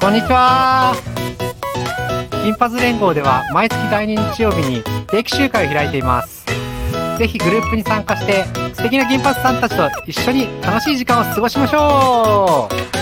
こんにちは。金髪連合では毎月第2日曜日に定期集会を開いています。ぜひグループに参加して素敵な金髪さんたちと一緒に楽しい時間を過ごしましょう。